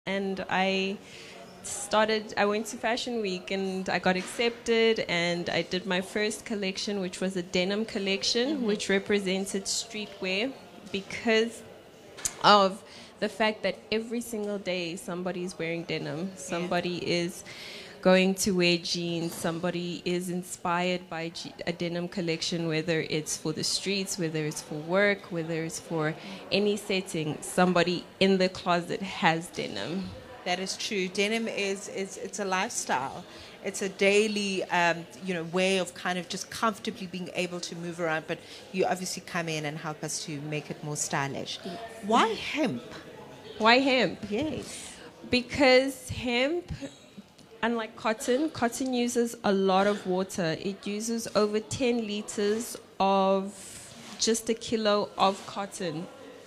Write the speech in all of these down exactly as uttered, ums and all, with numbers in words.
and I started I went to Fashion Week and I got accepted, and I did my first collection, which was a denim collection, mm-hmm. which represented streetwear because of the fact that every single day somebody's wearing denim, somebody yeah. is going to wear jeans, somebody is inspired by G- a denim collection, whether it's for the streets, whether it's for work, whether it's for any setting, somebody in the closet has denim. That is true. Denim is, is it's a lifestyle. It's a daily, um, you know, way of kind of just comfortably being able to move around. But you obviously come in and help us to make it more stylish. Why hemp? Why hemp? Yes. Because hemp, unlike cotton, cotton uses a lot of water. It uses over ten liters of just a kilo of cotton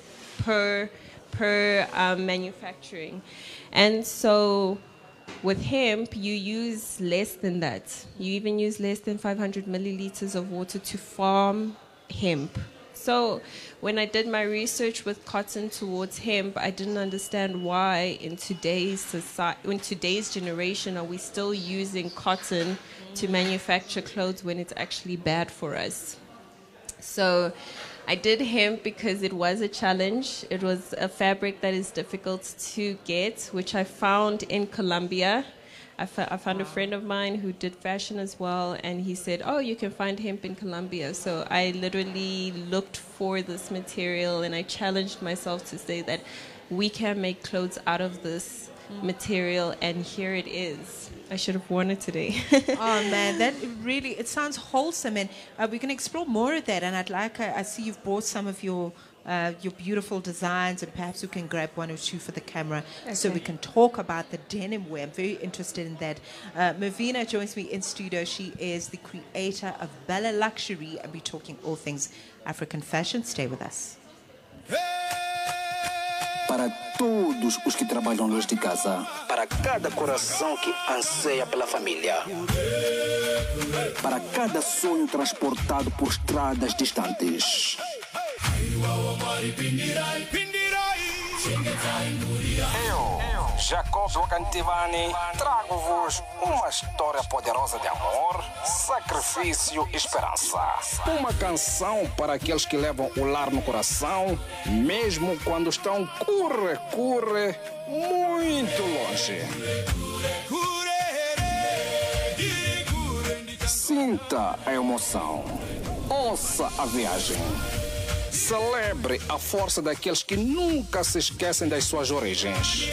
per per um, manufacturing. And so with hemp, you use less than that. You even use less than five hundred milliliters of water to farm hemp. So when I did my research with cotton towards hemp, I didn't understand why in today's society, in today's generation, are we still using cotton to manufacture clothes when it's actually bad for us. So I did hemp because it was a challenge. It was a fabric that is difficult to get, which I found in Colombia. I, fa- I found a friend of mine who did fashion as well, and he said, oh, you can find hemp in Colombia. So I literally looked for this material, and I challenged myself to say that we can make clothes out of this material, and here it is. I should have worn it today. Oh man, that really, it sounds wholesome, and uh, we can explore more of that. And I'd like, uh, I see you've brought some of your uh, your beautiful designs, and perhaps we can grab one or two for the camera, okay, so we can talk about the denim wear. I'm very interested in that. Uh, Mavina joins me in studio. She is the creator of Bella Luxury, and we're talking all things African fashion. Stay with us. Para todos os que trabalham longe de casa, para cada coração que anseia pela família, para cada sonho transportado por estradas distantes. Eu, Jacob Wakantivani, trago-vos uma história poderosa de amor, sacrifício e esperança. Uma canção para aqueles que levam o lar no coração, mesmo quando estão curre, curre, muito longe. Sinta a emoção. Ouça a viagem. Celebre a força daqueles que nunca se esquecem das suas origens.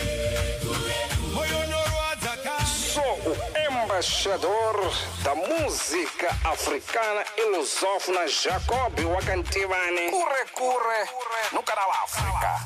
Sou o embaixador da música africana e lusófona Jacob Wakantivani. Curre, curre, no canal África.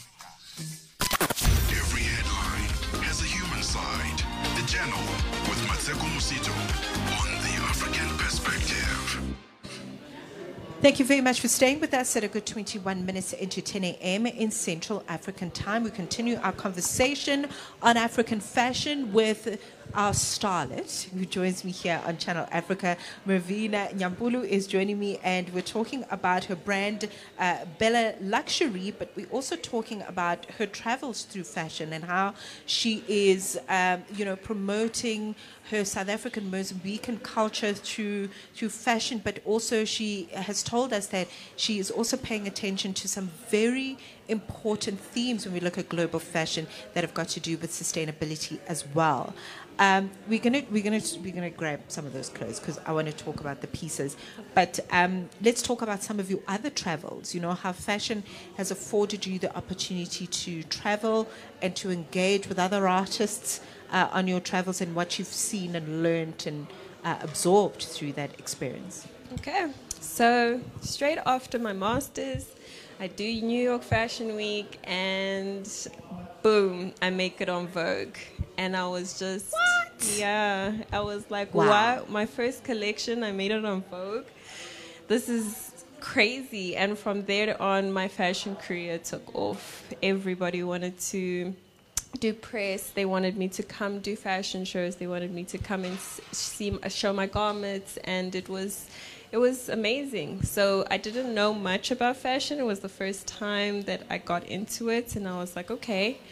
Every headline has a human side. The Channel with Matseko Musito on the African Perspective. Thank you very much for staying with us at a good twenty-one minutes into ten a.m. in Central African time. We continue our conversation on African fashion with our starlet who joins me here on Channel Africa. Mervina Nyambulu is joining me, and we're talking about her brand, uh, Bella Luxury, but we're also talking about her travels through fashion and how she is, um, you know, promoting her South African Mozambican culture through through fashion, but also she has told us that she is also paying attention to some very important themes when we look at global fashion that have got to do with sustainability as well. Um, we're gonna we're gonna we're gonna grab some of those clothes because I want to talk about the pieces. But um, let's talk about some of your other travels. You know how fashion has afforded you the opportunity to travel and to engage with other artists uh, on your travels, and what you've seen and learned and uh, absorbed through that experience. Okay, so straight after my master's, I do New York Fashion Week, and boom, I make it on Vogue. And I was just, what? Yeah, I was like, wow. What? My first collection, I made it on Vogue. This is crazy. And from there on, my fashion career took off. Everybody wanted to do press. They wanted me to come do fashion shows. They wanted me to come and see, show my garments. And it was, it was amazing. So I didn't know much about fashion. It was the first time that I got into it. And I was like, okay,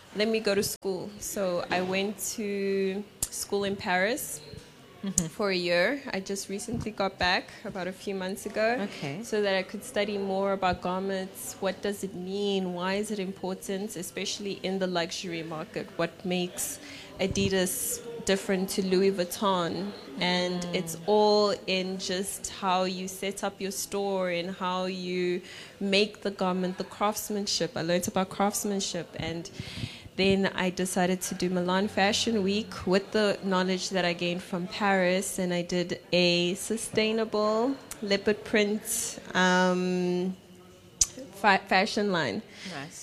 let me go to school. So I went to school in Paris for a year. I just recently got back about a few months ago. Okay. So that I could study more about garments. What does it mean? Why is it important, especially in the luxury market? What makes Adidas different to Louis Vuitton? And it's all in just how you set up your store and how you make the garment, the craftsmanship. I learned about craftsmanship, and then I decided to do Milan Fashion Week with the knowledge that I gained from Paris, and I did a sustainable leopard print um, fa- fashion line. Nice.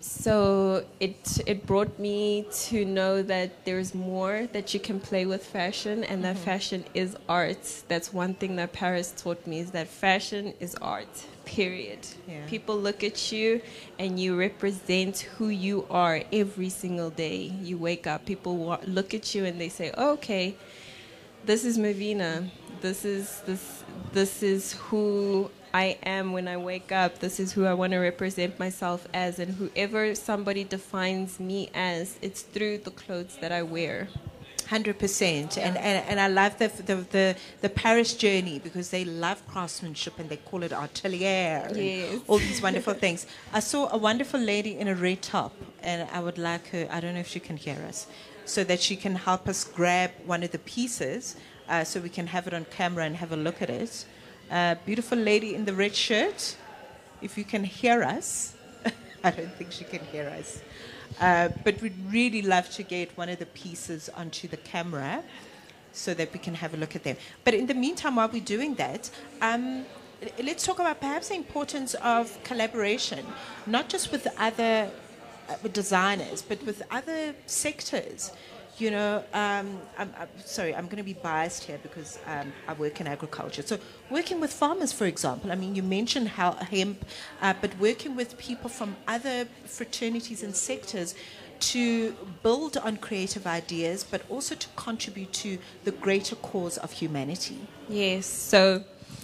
So it it brought me to know that there's more that you can play with fashion, and that fashion is art. That's one thing that Paris taught me, is that fashion is art, period. Yeah. People look at you and you represent who you are every single day. You wake up, people wa- look at you and they say, oh, okay, this is Mavina. This is this this is who I am when I wake up. This is who I want to represent myself as, and whoever somebody defines me as, it's through the clothes that I wear. one hundred percent. And, and and I love the, the the the Paris journey, because they love craftsmanship and they call it atelier. and Yes. all these wonderful things. I saw a wonderful lady in a red top, and I would like her, I don't know if she can hear us, so that she can help us grab one of the pieces uh, so we can have it on camera and have a look at it. Uh, beautiful lady in the red shirt. If you can hear us, I don't think she can hear us. Uh, but we'd really love to get one of the pieces onto the camera so that we can have a look at them. But in the meantime, while we're doing that, um, l- let's talk about perhaps the importance of collaboration, not just with other uh, with designers, but with other sectors. You know, um, I'm, I'm sorry, I'm going to be biased here because um, I work in agriculture. So working with farmers, for example, I mean, you mentioned how hemp, uh, but working with people from other fraternities and sectors to build on creative ideas, but also to contribute to the greater cause of humanity. Yes. So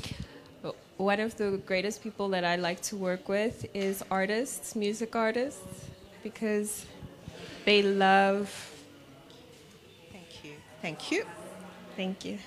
w- one of the greatest people that I like to work with is artists, music artists, because they love. Thank you. Thank you. Thank you.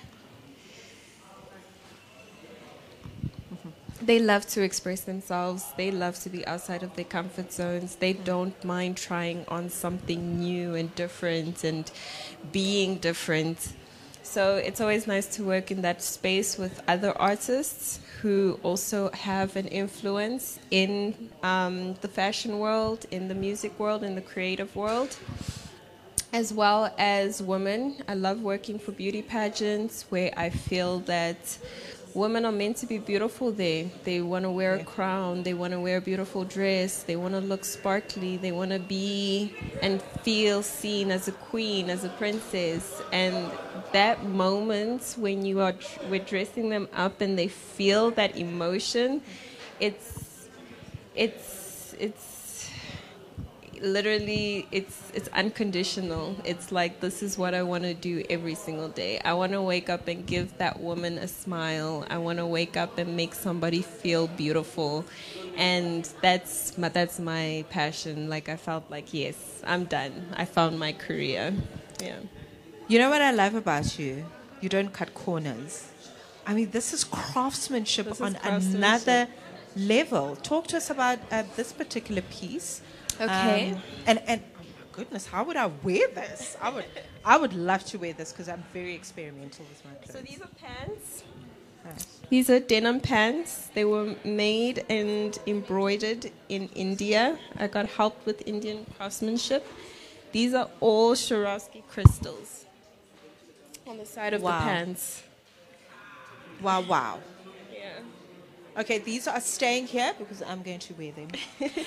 They love to express themselves. They love to be outside of their comfort zones. They don't mind trying on something new and different and being different. So it's always nice to work in that space with other artists who also have an influence in um, the fashion world, in the music world, in the creative world, as well as women. I love working for beauty pageants where I feel that women are meant to be beautiful there. They want to wear a crown. They want to wear a beautiful dress. They want to look sparkly. They want to be and feel seen as a queen, as a princess. And that moment when you are we're dressing them up and they feel that emotion, it's it's it's literally it's it's unconditional. It's like, this is what I want to do every single day. I want to wake up and give that woman a smile. I want to wake up and make somebody feel beautiful, and that's my that's my passion. Like, I felt like, yes, I'm done. I found my career. Yeah. You know what I love about you? You don't cut corners. I mean, this is craftsmanship This is on craftsmanship. another level. Talk to us about uh, this particular piece. Okay. Um, and and goodness, how would I wear this? I would I would love to wear this because I'm very experimental with my clothes. So these are pants. Nice. These are denim pants. They were made and embroidered in India. I got help with Indian craftsmanship. These are all Swarovski crystals on the side of Wow. the pants. Wow, wow. Yeah. Okay, these are staying here because I'm going to wear them.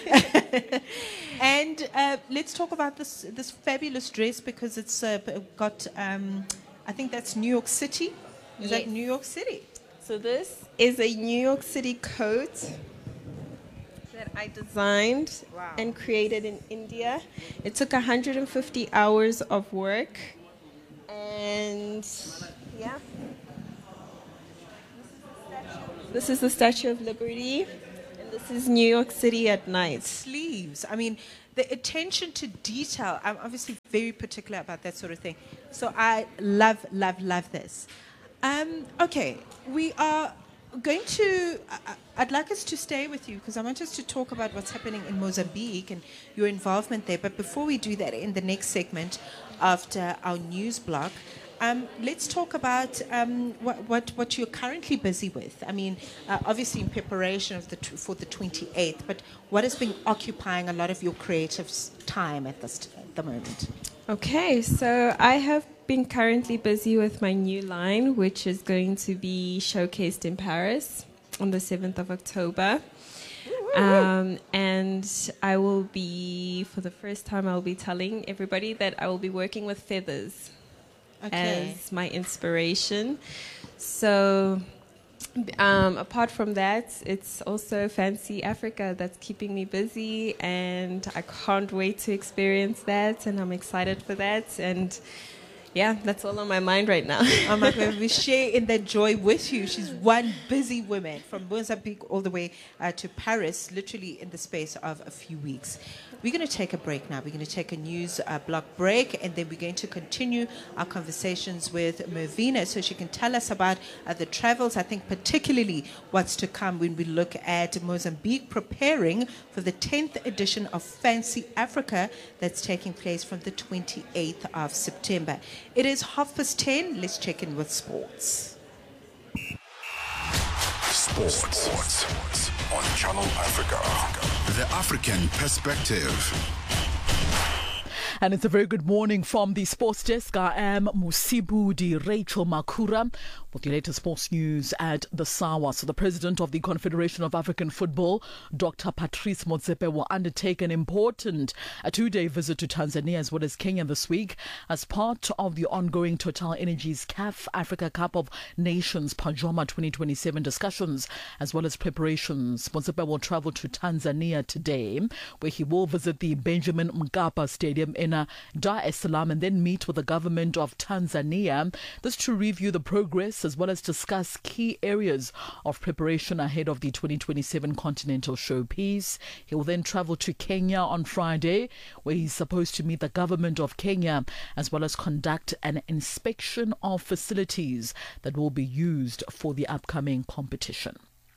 And uh, let's talk about this this fabulous dress because it's uh, got, um, I think that's New York City. Is that Yes. New York City? So this is a New York City coat that I designed Wow. and created in India. It took one hundred fifty hours of work. And yeah. This is the Statue of Liberty. And this is New York City at night. Sleeves. I mean, the attention to detail. I'm obviously very particular about that sort of thing. So I love, love, love this. Um, okay, we are going to, I- I'd like us to stay with you because I want us to talk about what's happening in Mozambique and your involvement there. But before we do that, in the next segment after our news block, um, let's talk about um, what, what, what you're currently busy with. I mean, uh, obviously in preparation of the t- for the twenty-eighth, but what has been occupying a lot of your creative s- time at, this t- at the moment? Okay, so I have been currently busy with my new line, which is going to be showcased in Paris on the seventh of October. Um, and I will be, for the first time, I'll be telling everybody that I will be working with feathers Okay. as my inspiration. So, um, apart from that, it's also Fancy Africa that's keeping me busy, and I can't wait to experience that, and I'm excited for that. And yeah, that's all on my mind right now. Oh my God, we share in that joy with you. She's one busy woman from Mozambique all the way uh, to Paris, literally in the space of a few weeks. We're going to take a break now. We're going to take a news uh, block break, and then we're going to continue our conversations with Mervina so she can tell us about uh, the travels, I think particularly what's to come when we look at Mozambique preparing for the tenth edition of Fancy Africa that's taking place from the twenty-eighth of September. It is half past ten. Let's check in with sports. Sports. Sports on Channel Africa. The African Perspective. And it's a very good morning from the sports desk. I am Musibudi Rachel Makura with the latest sports news at the SAWA. So the president of the Confederation of African Football, Doctor Patrice Motsepe, will undertake an important a two-day visit to Tanzania as well as Kenya this week as part of the ongoing Total Energies C A F Africa Cup of Nations Pajama twenty twenty-seven discussions as well as preparations. Motsepe will travel to Tanzania today, where he will visit the Benjamin Mkapa Stadium in uh, Dar es Salaam and then meet with the government of Tanzania. This to review the progress as well as discuss key areas of preparation ahead of the twenty twenty-seven Continental Showpiece. He will then travel to Kenya on Friday, where he's supposed to meet the government of Kenya as well as conduct an inspection of facilities that will be used for the upcoming competition.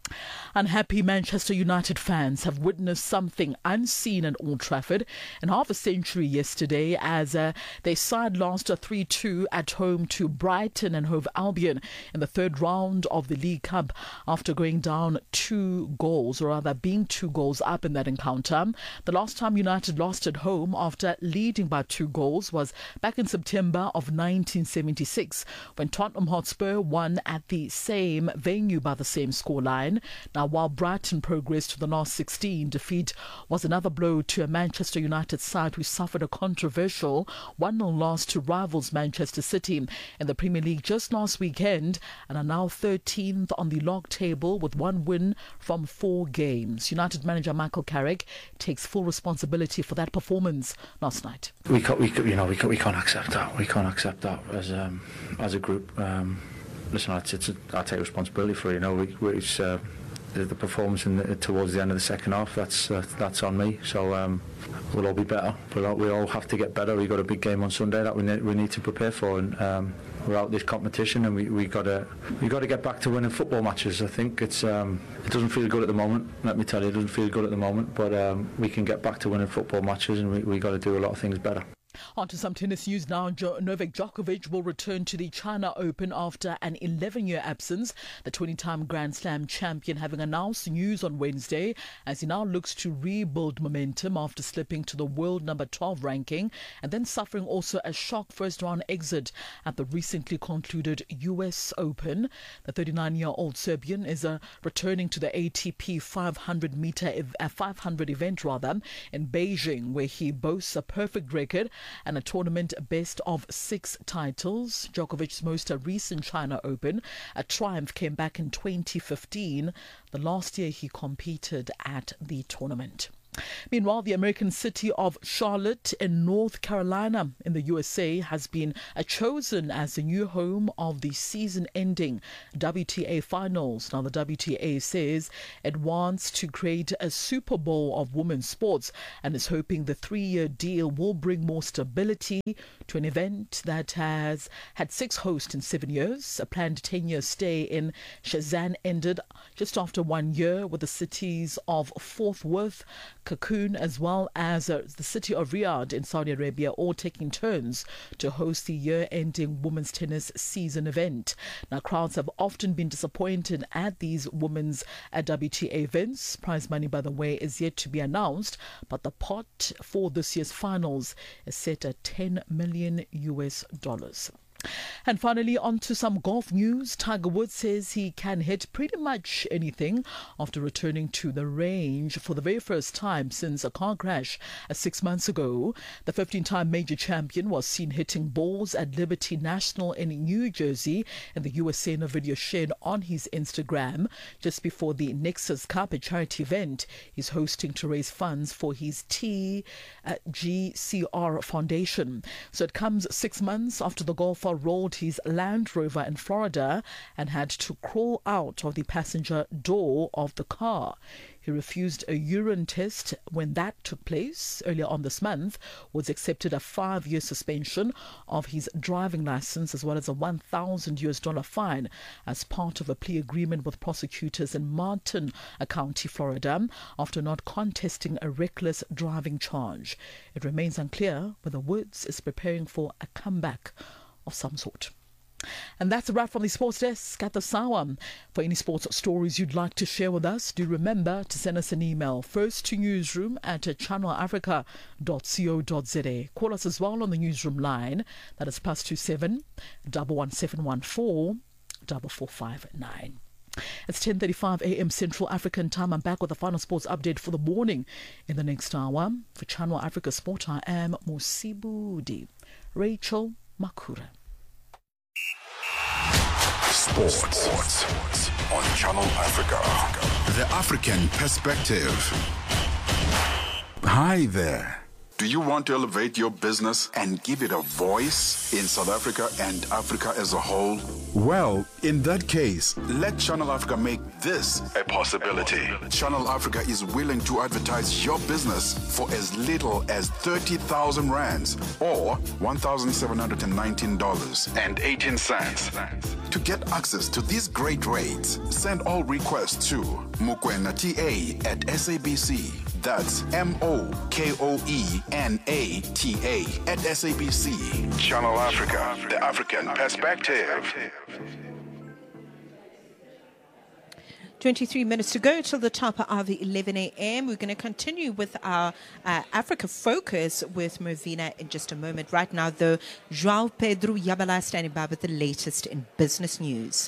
Unhappy Manchester United fans have witnessed something unseen at Old Trafford in half a century yesterday as uh, their side lost a three two at home to Brighton and Hove Albion in the third round of the League Cup after going down two goals, or rather being two goals up in that encounter. The last time United lost at home after leading by two goals was back in September of nineteen seventy-six when Tottenham Hotspur won at the same venue by the same scoreline. Now, while Brighton progressed to the last sixteen, defeat was another blow to a Manchester United side who suffered a controversial one nil loss to rivals Manchester City in the Premier League just last weekend and are now thirteenth on the log table with one win from four games. United manager Michael Carrick takes full responsibility for that performance last night. We can't, we, you know, we can't, we can't accept that. We can't accept that as um, as a group. Um, listen, it's, it's a, I take responsibility for it. You know, we, we, it's uh, the, the performance in the, towards the end of the second half. That's uh, that's on me. So um, we'll all be better. We'll all, we all have to get better. We've got a big game on Sunday that we need, we need to prepare for, and um, we're out this competition, and we we got to we got to get back to winning football matches. I think it's um, it doesn't feel good at the moment. Let me tell you, it doesn't feel good at the moment. But um, we can get back to winning football matches, and we we got to do a lot of things better. On to some tennis news now. Jo- Novak Djokovic will return to the China Open after an eleven-year absence. The twenty-time Grand Slam champion having announced news on Wednesday as he now looks to rebuild momentum after slipping to the world number twelve ranking and then suffering also a shock first-round exit at the recently concluded U S Open. The thirty-nine-year-old Serbian is uh, returning to the A T P five hundred meter ev- uh, five hundred event rather in Beijing, where he boasts a perfect record and a tournament best of six titles. Djokovic's most recent China Open, a triumph, came back in twenty fifteen, the last year he competed at the tournament. Meanwhile, the American city of Charlotte in North Carolina in the U S A has been uh, chosen as the new home of the season-ending W T A finals. Now, the W T A says it wants to create a Super Bowl of women's sports and is hoping the three-year deal will bring more stability to an event that has had six hosts in seven years. A planned ten-year stay in Shenzhen ended just after one year, with the cities of Fort Worth, Cancun, as well as uh, the city of Riyadh in Saudi Arabia all taking turns to host the year-ending women's tennis season event. Now, crowds have often been disappointed at these women's uh, W T A events. Prize money, by the way, is yet to be announced, but the pot for this year's finals is set at ten million U S dollars. And finally, on to some golf news. Tiger Woods says he can hit pretty much anything after returning to the range for the very first time since a car crash uh, six months ago. The fifteen-time major champion was seen hitting balls at Liberty National in New Jersey in the U S A in a video shared on his Instagram just before the Nexus Cup, a charity event he's hosting to raise funds for his T G C R Foundation. So it comes six months after the golfer rolled his Land Rover in Florida and had to crawl out of the passenger door of the car. He refused a urine test when that took place earlier on this month. Woods accepted a five-year suspension of his driving license as well as a one thousand U S dollar fine as part of a plea agreement with prosecutors in Martin County, Florida, after not contesting a reckless driving charge. It remains unclear whether Woods is preparing for a comeback of some sort. And that's a wrap from the Sports Desk at the Sawa. For any sports stories you'd like to share with us, do remember to send us an email first to newsroom at channel africa dot co dot za. Call us as well on the newsroom line, that is plus two seven one one seven one four four four five nine. It's ten thirty-five a m Central African time. I'm back with the final sports update for the morning in the next hour. For Channel Africa Sport, I am Musibudi Rachel Makura. Sports. Sports on Channel Africa. The African Perspective. Hi there. Do you want to elevate your business and give it a voice in South Africa and Africa as a whole? Well, in that case, let Channel Africa make this a possibility. Channel Africa is willing to advertise your business for as little as thirty thousand rands or one thousand seven hundred nineteen dollars and eighteen cents. To get access to these great rates, send all requests to Mokoena T A at S A B C. That's M O K O E N A T A at S A B C. Channel Africa, the African Perspective. twenty-three minutes to go till the top of eleven a m We're going to continue with our uh, Africa focus with Mervina in just a moment. Right now, though, João Pedro Yabala standing by with the latest in business news.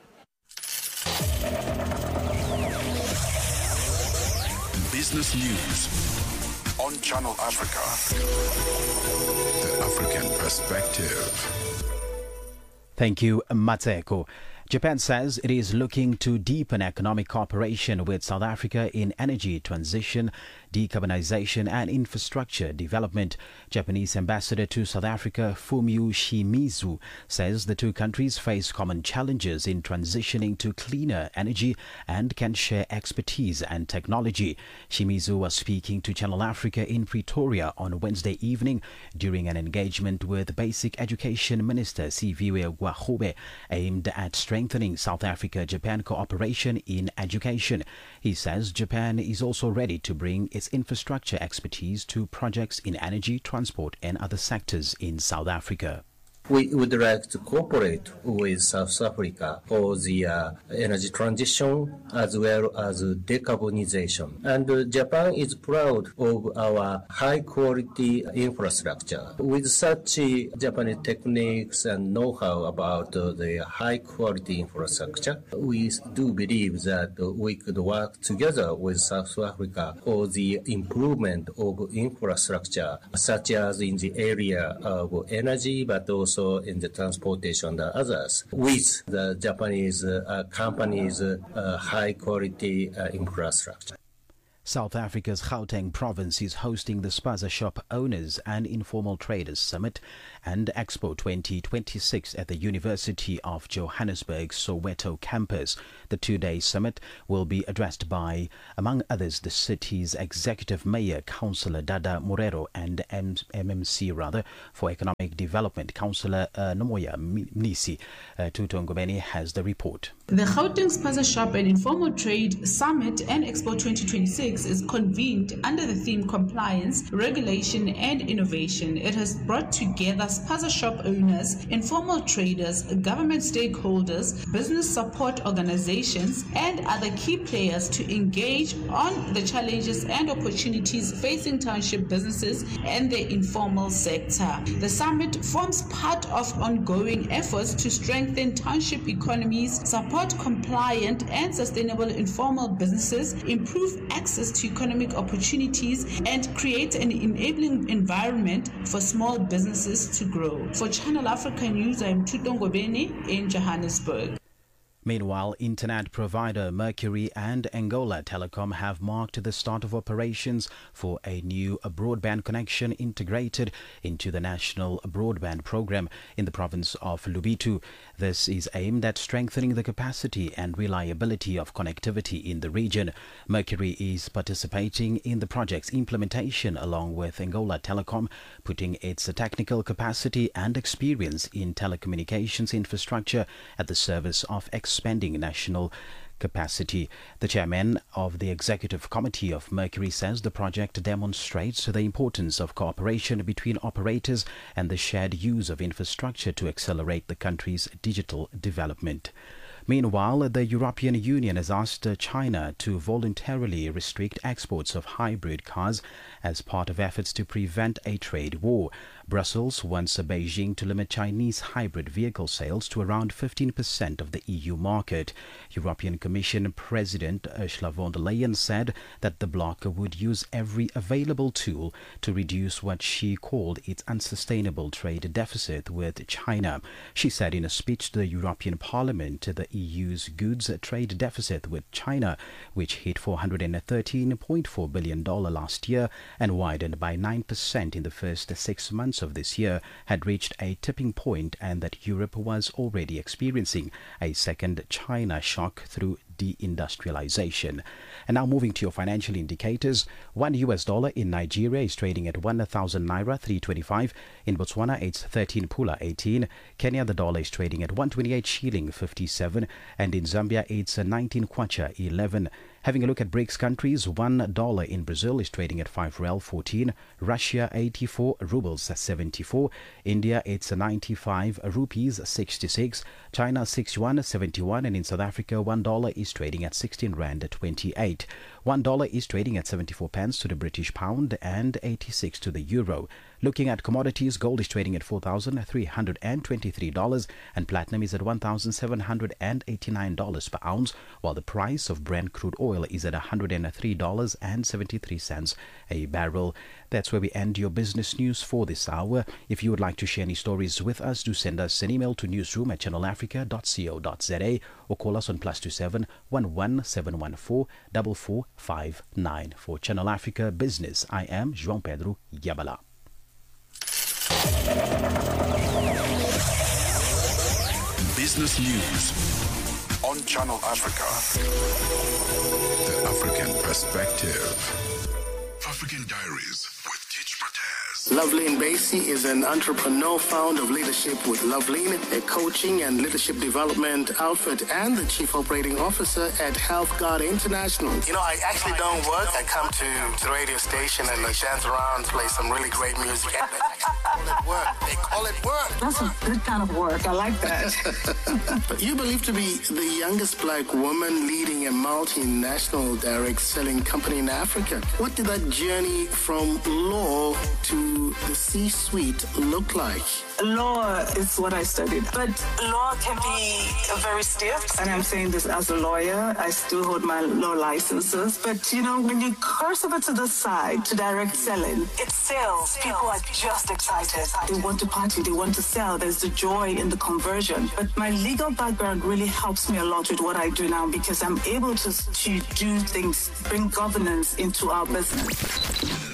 Business news on Channel Africa. The African Perspective. Thank you, Mateko. Japan says it is looking to deepen economic cooperation with South Africa in energy transition, decarbonization and infrastructure development. Japanese ambassador to South Africa, Fumio Shimizu, says the two countries face common challenges in transitioning to cleaner energy and can share expertise and technology. Shimizu was speaking to Channel Africa in Pretoria on Wednesday evening during an engagement with Basic Education Minister Siviwe Gwahobe aimed at strengthening South Africa-Japan cooperation in education. He says Japan is also ready to bring its infrastructure expertise to projects in energy, transport and other sectors in South Africa. We would like to cooperate with South Africa for the uh, energy transition as well as decarbonization. And uh, Japan is proud of our high-quality infrastructure. With such uh, Japanese techniques and know-how about uh, the high-quality infrastructure, we do believe that uh, we could work together with South Africa for the improvement of infrastructure, such as in the area of energy, but also in the transportation and others, with the Japanese uh, companies' uh, high-quality uh, infrastructure. South Africa's Gauteng province is hosting the Spaza Shop Owners and Informal Traders Summit and Expo twenty twenty-six at the University of Johannesburg's Soweto campus. The two-day summit will be addressed by, among others, the city's Executive Mayor, Councillor Dada Morero, and M M C rather for Economic Development, Councillor uh, Nomoya Mnisi. Uh, Tuto Ngobeni has the report. The Gauteng Spaza Shop and Informal Trade Summit and Expo twenty twenty-six is convened under the theme Compliance, Regulation and Innovation. It has brought together spaza shop owners, informal traders, government stakeholders, business support organizations and other key players to engage on the challenges and opportunities facing township businesses and the informal sector. The summit forms part of ongoing efforts to strengthen township economies, support compliant and sustainable informal businesses, improve access to economic opportunities and create an enabling environment for small businesses to grow. For Channel Africa News, I'm Tuto Ngobeni in Johannesburg. Meanwhile, internet provider Mercury and Angola Telecom have marked the start of operations for a new broadband connection integrated into the national broadband program in the province of Lubito. This is aimed at strengthening the capacity and reliability of connectivity in the region. Mercury is participating in the project's implementation along with Angola Telecom, putting its technical capacity and experience in telecommunications infrastructure at the service of expanding national capacity. The chairman of the executive committee of Mercury says the project demonstrates the importance of cooperation between operators and the shared use of infrastructure to accelerate the country's digital development. Meanwhile, the European Union has asked China to voluntarily restrict exports of hybrid cars as part of efforts to prevent a trade war. Brussels wants Beijing to limit Chinese hybrid vehicle sales to around fifteen percent of the E U market. European Commission President Ursula von der Leyen said that the bloc would use every available tool to reduce what she called its unsustainable trade deficit with China. She said in a speech to the European Parliament the E U's goods trade deficit with China, which hit four hundred thirteen point four billion dollars last year and widened by nine percent in the first six months of this year, had reached a tipping point and that Europe was already experiencing a second China shock through deindustrialization. And now moving to your financial indicators. One U S dollar in Nigeria is trading at one thousand naira three twenty-five. In Botswana it's thirteen pula eighteen. Kenya the dollar is trading at one twenty-eight shilling fifty-seven, and in Zambia it's nineteen kwacha eleven. Having a look at BRICS countries, one dollar in Brazil is trading at five real fourteen, Russia eighty-four rubles seventy-four, India it's ninety-five rupees sixty-six, China six yuan seventy-one, and in South Africa one dollar is trading at sixteen rand twenty-eight. One dollar is trading at seventy-four pence to the British pound and eighty-six to the euro. Looking at commodities, gold is trading at four thousand three hundred twenty-three dollars and platinum is at one thousand seven hundred eighty-nine dollars per ounce, while the price of Brent crude oil is at one hundred three dollars and seventy-three cents a barrel. That's where we end your business news for this hour. If you would like to share any stories with us, do send us an email to newsroom at channel africa dot co dot za or call us on plus two seven one one seven one four four four five nine. For Channel Africa Business, I am João Pedro Yabala. Business news on Channel Africa. The African perspective. African Diaries with Teach Prates. Loveline Basie is an entrepreneur, founder of Leadership with Loveline, a coaching and leadership development outfit, and the chief operating officer at Health Guard International. You know, I actually don't work. I come to the radio station and I dance around, play some really great music. And they actually call it work. They call it work. That's a good kind of work. I like that. But you believe to be the youngest black woman leading a multinational direct selling company in Africa. What did that journey from law to the C-suite look like? Law is what I studied, but law can be very stiff. And I'm saying this as a lawyer. I still hold my law licenses. But, you know, when you curse over to the side to direct selling, it sells. People are just excited. They want to party. They want to sale, there's the joy in the conversion. But my legal background really helps me a lot with what I do now because I'm able to, to do things, bring governance into our business.